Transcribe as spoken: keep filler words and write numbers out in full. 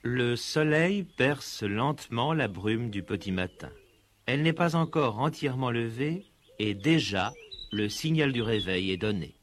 Le soleil perce lentement la brume du petit matin. Elle n'est pas encore entièrement levée et déjà le signal du réveil est donné.